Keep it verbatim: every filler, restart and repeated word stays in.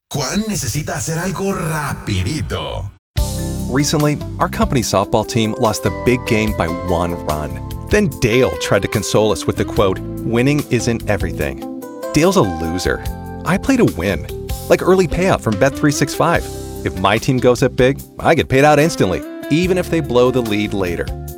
Juan necesita hacer algo rapidito. Recently, our company softball team lost the big game by one run. Then Dale tried to console us with the quote, "Winning isn't everything." Dale's a loser. I play to win. Like early payout from Bet three sixty-five. If my team goes up big, I get paid out instantly, even if they blow the lead later.